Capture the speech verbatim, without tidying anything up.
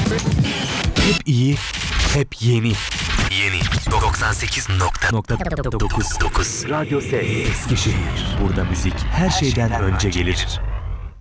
Hep iyi, hep yeni. Yeni doksan sekiz nokta dokuz Radyo Ses Eskişehir. Burada müzik her şeyden önce gelir.